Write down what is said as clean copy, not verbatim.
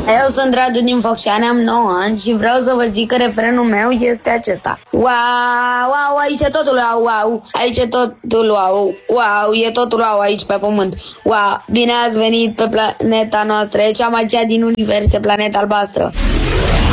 Eu sunt Radu din Focșani, am 9 ani și vreau să vă zic că refrenul meu este acesta. Wow, wow, aici e totul wow, wow, aici e totul wow, wow, e totul wow aici pe pământ. Wow, bine ați venit pe planeta noastră, e cea mai cea din univers, e planeta albastră.